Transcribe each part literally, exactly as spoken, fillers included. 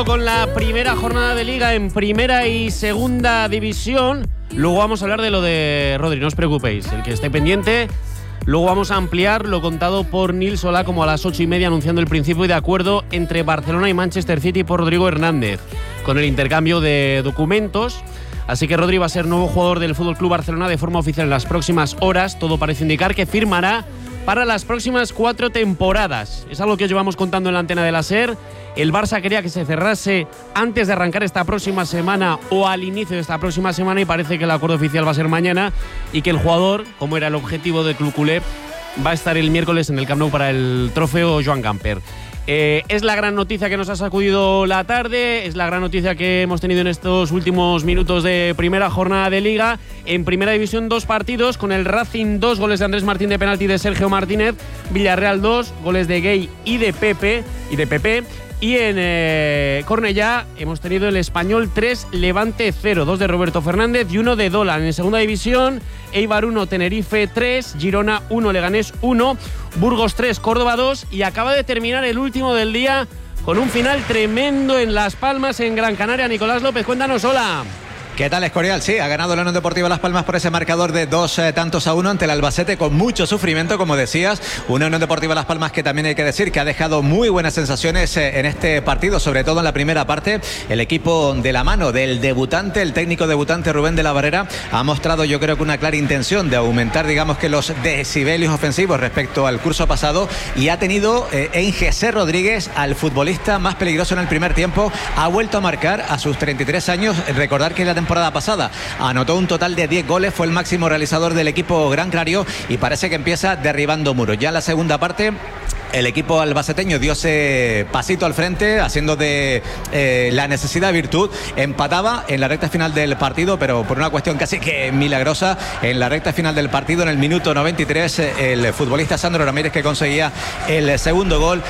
Con la primera jornada de Liga en primera y segunda división. Luego vamos a hablar de lo de Rodri, no os preocupéis, el que esté pendiente. Luego vamos a ampliar lo contado por Nils Solá como a las ocho y media, anunciando el principio de acuerdo entre Barcelona y Manchester City por Rodrigo Hernández, con el intercambio de documentos. Así que Rodri va a ser nuevo jugador del F C Barcelona de forma oficial en las próximas horas. Todo parece indicar que firmará para las próximas cuatro temporadas. Es algo que os llevamos contando en la antena de la SER. El Barça quería que se cerrase antes de arrancar esta próxima semana o al inicio de esta próxima semana, y parece que el acuerdo oficial va a ser mañana y que el jugador, como era el objetivo del Club culé, va a estar el miércoles en el Camp Nou para el trofeo Joan Gamper. Eh, es la gran noticia que nos ha sacudido la tarde, es la gran noticia que hemos tenido en estos últimos minutos de primera jornada de Liga. En primera división, dos partidos, con el Racing dos, goles de Andrés Martín de penalti de Sergio Martínez, Villarreal dos, goles de Gay y de Pepe y de Pepe. Y en eh, Cornellá hemos tenido el Español tres, Levante cero, dos de Roberto Fernández y uno de Dolan. En segunda división, Eibar uno, Tenerife tres, Girona uno, Leganés uno, Burgos tres, Córdoba dos, y acaba de terminar el último del día con un final tremendo en Las Palmas, en Gran Canaria. Nicolás López, cuéntanos, hola. ¿Qué tal, Escorial? Sí, ha ganado la Unión Deportiva Las Palmas por ese marcador de dos eh, tantos a uno ante el Albacete, con mucho sufrimiento, como decías. Una Unión Deportiva Las Palmas que también hay que decir que ha dejado muy buenas sensaciones eh, en este partido, sobre todo en la primera parte. El equipo, de la mano del debutante, el técnico debutante Rubén de la Barrera, ha mostrado, yo creo que una clara intención de aumentar, digamos, que los decibelios ofensivos respecto al curso pasado, y ha tenido eh, en José Rodríguez al futbolista más peligroso en el primer tiempo. Ha vuelto a marcar a sus treinta y tres años. Recordar que la temporada pasada anotó un total de diez goles, fue el máximo realizador del equipo gran canario, y parece que empieza derribando muros. Ya en la segunda parte, el equipo albaceteño dio ese pasito al frente, haciendo de eh, la necesidad virtud. Empataba en la recta final del partido, pero por una cuestión casi que milagrosa, en la recta final del partido, en el minuto noventa y tres, el futbolista Sandro Ramírez, que conseguía el segundo gol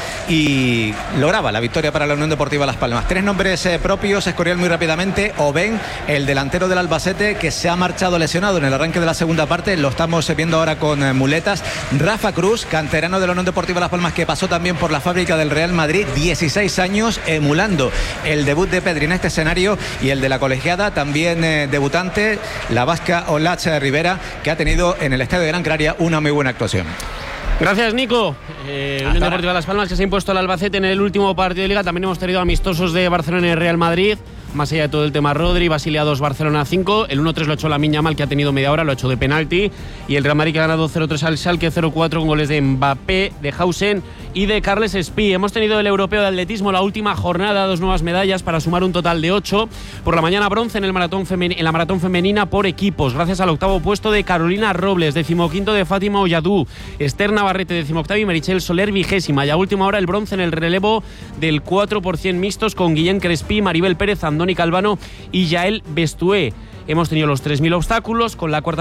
y lograba la victoria para la Unión Deportiva Las Palmas. Tres nombres eh, propios, Escorial, muy rápidamente. Oben, el delantero del Albacete, que se ha marchado lesionado en el arranque de la segunda parte, lo estamos viendo ahora con eh, muletas. Rafa Cruz, canterano de la Unión Deportiva Las Palmas, que pasó también por la fábrica del Real Madrid, dieciséis años, emulando el debut de Pedri en este escenario, y el de la colegiada, también eh, debutante, la vasca Olache Rivera, que ha tenido en el Estadio de Gran Canaria una muy buena actuación. Gracias, Nico. Eh, Unión Deportiva Las Palmas, que se ha impuesto al Albacete en el último partido de Liga. También hemos tenido amistosos de Barcelona y Real Madrid. Más allá de todo el tema Rodri, Basilea dos, Barcelona cinco. El uno tres lo ha hecho Lamine Yamal, que ha tenido media hora, lo ha hecho de penalti. Y el Real Madrid, que ha ganado cero tres al Schalke cero cuatro, con goles de Mbappé, de Hausen y de Carles Espí. Hemos tenido el europeo de atletismo, la última jornada, dos nuevas medallas para sumar un total de ocho. Por la mañana, bronce en, el maratón femen- en la maratón femenina por equipos, gracias al octavo puesto de Carolina Robles, decimoquinto de Fátima Olladú, Esther Navarrete, decimoctavo, y Merichel Soler, vigésima. Y a última hora, el bronce en el relevo del cuatro por cien mixtos, con Guillén Crespí, Maribel Pérez, Andoni Calvano y Yael Bestué. Hemos tenido los tres mil obstáculos, con la cuarta